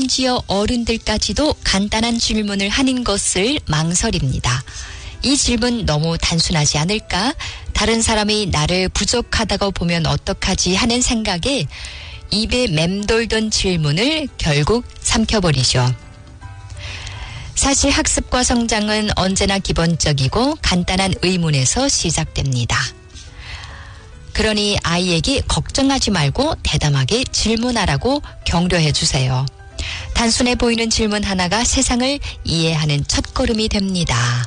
심지어 어른들까지도 간단한 질문을 하는 것을 망설입니다. 이 질문 너무 단순하지 않을까? 다른 사람이 나를 부족하다고 보면 어떡하지 하는 생각에 입에 맴돌던 질문을 결국 삼켜버리죠. 사실 학습과 성장은 언제나 기본적이고 간단한 의문에서 시작됩니다. 그러니 아이에게 걱정하지 말고 대담하게 질문하라고 격려해 주세요. 단순해 보이는 질문 하나가 세상을 이해하는 첫걸음이 됩니다.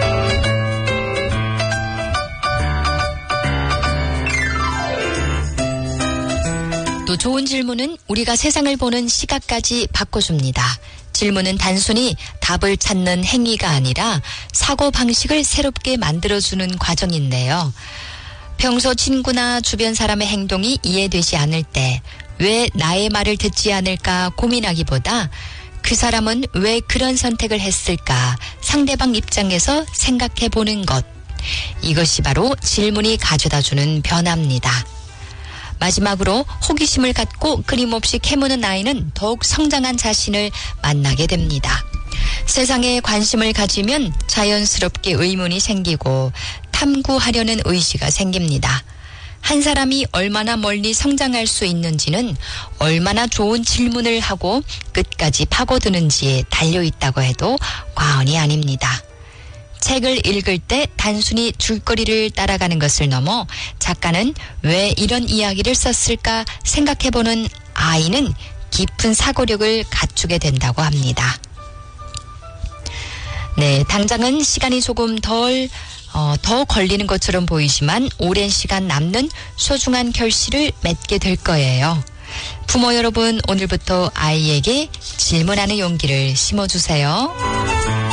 또 좋은 질문은 우리가 세상을 보는 시각까지 바꿔줍니다. 질문은 단순히 답을 찾는 행위가 아니라 사고방식을 새롭게 만들어주는 과정인데요. 평소 친구나 주변 사람의 행동이 이해되지 않을 때 왜 나의 말을 듣지 않을까 고민하기보다 그 사람은 왜 그런 선택을 했을까 상대방 입장에서 생각해 보는 것. 이것이 바로 질문이 가져다주는 변화입니다. 마지막으로 호기심을 갖고 끊임없이 캐무는 아이는 더욱 성장한 자신을 만나게 됩니다. 세상에 관심을 가지면 자연스럽게 의문이 생기고 탐구하려는 의지가 생깁니다. 한 사람이 얼마나 멀리 성장할 수 있는지는 얼마나 좋은 질문을 하고 끝까지 파고드는지에 달려있다고 해도 과언이 아닙니다. 책을 읽을 때 단순히 줄거리를 따라가는 것을 넘어 작가는 왜 이런 이야기를 썼을까 생각해보는 아이는 깊은 사고력을 갖추게 된다고 합니다. 네, 당장은 시간이 조금 더 걸리는 것처럼 보이지만 오랜 시간 남는 소중한 결실을 맺게 될 거예요. 부모 여러분, 오늘부터 아이에게 질문하는 용기를 심어주세요.